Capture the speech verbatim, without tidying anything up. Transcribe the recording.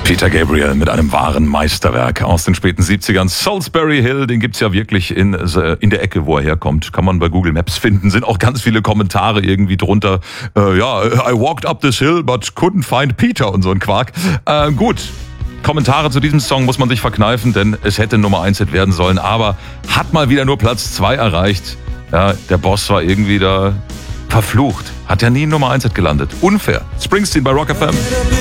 Peter Gabriel mit einem wahren Meisterwerk aus den späten siebzigern. Salisbury Hill, den gibt's ja wirklich in, in der Ecke, wo er herkommt. Kann man bei Google Maps finden. Sind auch ganz viele Kommentare irgendwie drunter. Äh, ja, I walked up this hill, but couldn't find Peter und so ein Quark. Äh, gut. Kommentare zu diesem Song muss man sich verkneifen, denn es hätte Nummer eins Hit werden sollen, aber hat mal wieder nur Platz zwei erreicht. Ja, der Boss war irgendwie da verflucht. Hat ja nie Nummer eins Hit gelandet. Unfair. Springsteen bei Rock F M.